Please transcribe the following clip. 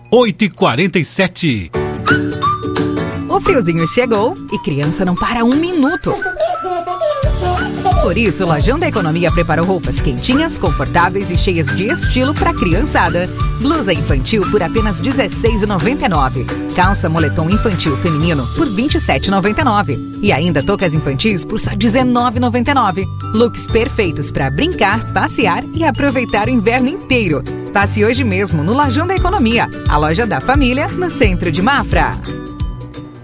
8h47. O friozinho chegou e criança não para um minuto. Por isso, o Lojão da Economia preparou roupas quentinhas, confortáveis e cheias de estilo para a criançada. Blusa infantil por apenas R$ 16,99. Calça moletom infantil feminino por R$ 27,99. E ainda toucas infantis por só R$ 19,99. Looks perfeitos para brincar, passear e aproveitar o inverno inteiro. Passe hoje mesmo no Lojão da Economia, a loja da família no centro de Mafra.